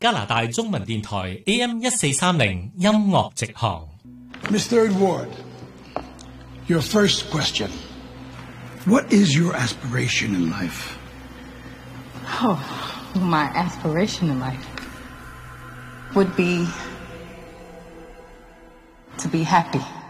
加拿大中文電台 AM1430音樂直航。 Miss Third Ward, your first question. What is your aspiration in life? Oh, my aspiration in life would be to be happy.